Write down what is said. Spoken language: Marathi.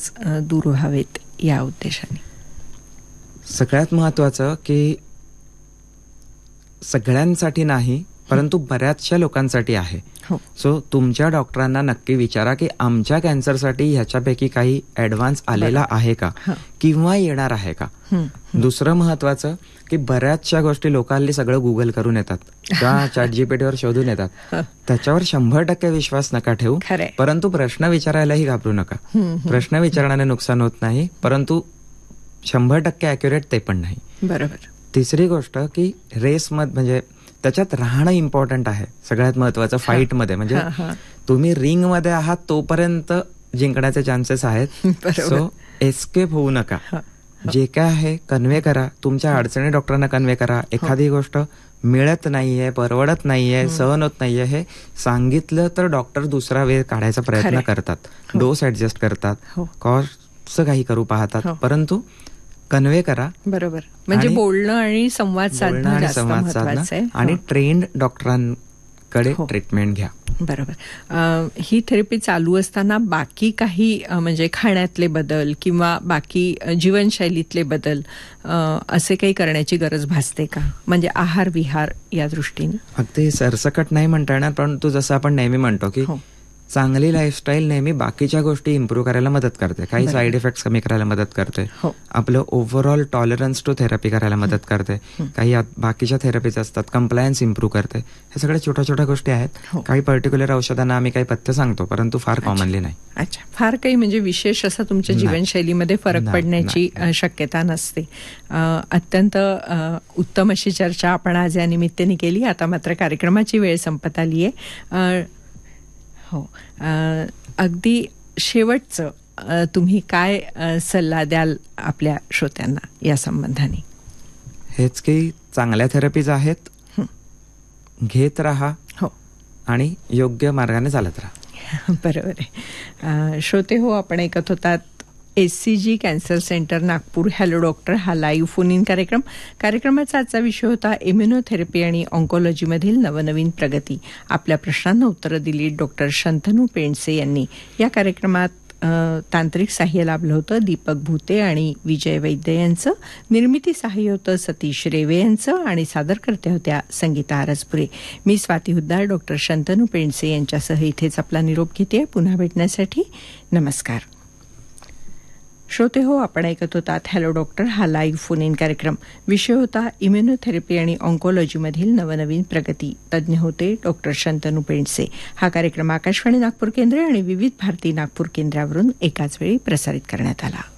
आजार दूर व्हावेत या उद्देशाने? सगळ्यात महत्वाचं की सगळ्यांसाठी नाही, परंतु बऱ्याचशा लोकांसाठी आहे. सो तुमच्या डॉक्टरांना नक्की विचारा की आमच्या कॅन्सरसाठी ह्याच्यापैकी काही ऍडव्हान्स आलेला आहे का किंवा येणार आहे का. दुसरं महत्वाचं की बऱ्याचशा गोष्टी लोकांनी सगळं गुगल करून येतात किंवा ChatGPTवर शोधून येतात. त्याच्यावर 100% विश्वास नका ठेवू, परंतु प्रश्न विचारायलाही घाबरू नका. प्रश्न विचारण्याने नुकसान होत नाही, परंतु 100% ॲक्युरेट ते पण नाही. बरोबर. तिसरी गोष्ट की रेसमध्ये म्हणजे त्याच्यात राहणं इम्पॉर्टंट आहे. सगळ्यात महत्वाचं फाईटमध्ये म्हणजे तुम्ही रिंगमध्ये आहात तोपर्यंत जिंकण्याचे चान्सेस आहेत. सो एस्केप होऊ नका. जे काय आहे कन्वे करा, तुमच्या अडचणी डॉक्टरांना कन्वे करा. एखादी गोष्ट मिळत नाहीये, परवडत नाहीये, सहन होत नाहीये हे सांगितलं तर डॉक्टर दुसरा वेळ काढायचा प्रयत्न करतात, डोस ऍडजस्ट करतात, कॉस्टचं काही करू पाहतात, परंतु कन्वे करा. बरोबर. म्हणजे बोलणं आणि संवाद साधणं जास्त महत्त्वाचं आहे आणि ट्रेन्ड डॉक्टरांकडे ट्रीटमेंट घ्या. बरोबर. ही थेरपी चालू असताना बाकी काही म्हणजे खाण्यातले बदल किंवा बाकी जीवनशैलीतले बदल असे काही करण्याची गरज भासते का? म्हणजे आहार विहार या दृष्टीने? अगदी सरसकट नाही म्हणता येणार, परंतु जसं आपण नेहमी म्हणतो की चांगली लाईफस्टाईल नेहमी बाकीच्या गोष्टी इम्प्रूव्ह करायला मदत करते, काही साईड इफेक्ट्स कमी करायला मदत करते, आपलं ओव्हरऑल टॉलरन्स टू थेरपी करायला मदत करते, काही बाकीच्या थेरपीज असतात, कंप्लायन्स इम्प्रूव्ह करते. हे सगळ्या छोट्या छोट्या गोष्टी आहेत. काही पर्टिक्युलर औषधांना आम्ही काही पथ्य सांगतो, परंतु फार कॉमनली नाही. अच्छा, फार काही म्हणजे विशेष असा तुमच्या जीवनशैलीमध्ये फरक पडण्याची शक्यता नसते. अत्यंत उत्तम अशी चर्चा आपण आज या निमित्ताने केली. आता मात्र कार्यक्रमाची वेळ संपत आली आहे. हो, अगदी शेवटचं तुम्ही काय सल्ला द्याल आपल्या श्रोत्यांना या संबंधाने? हेच की चांगल्या थेरपीज आहेत, घेत राहा आणि योग्य मार्गाने चालत राहा. बरोबर आहे. श्रोते हो, आपण ऐकत होतात SCG cancer centre Nagpur hello doctor हा लाईव्ह फोन इन कार्यक्रम. कार्यक्रमाचा आजचा विषय होता इम्युनोथेरपी आणि ऑन्कोलॉजीमधील नवनवीन प्रगती. आपल्या प्रश्नांना उत्तरं दिली डॉक्टर शंतनू पेंडसे यांनी. या कार्यक्रमात तांत्रिक सहाय्य लाभलं होतं दीपक भूते आणि विजय वैद्य यांचं. निर्मिती सहाय्य होतं सतीश रेवे यांचं आणि सादरकर्त्या होत्या संगीता आरसपुरे. मी स्वाती हुद्दार डॉक्टर शंतनू पेंडसे यांच्यासह इथेच आपला निरोप घेते. पुन्हा भेटण्यासाठी नमस्कार. श्रोते हो, आपण ऐकत होतात हॅलो डॉक्टर हा लाईव्ह फोन इन कार्यक्रम. विषय होता इम्युनोथेरपी आणि ऑन्कोलॉजीमधील नवनवीन प्रगती. तज्ज्ञ होते डॉक्टर शंतनू पेंडसे. हा कार्यक्रम आकाशवाणी नागपूर केंद्र आणि विविध भारती नागपूर केंद्रावरून एकाच वेळी प्रसारित करण्यात आला.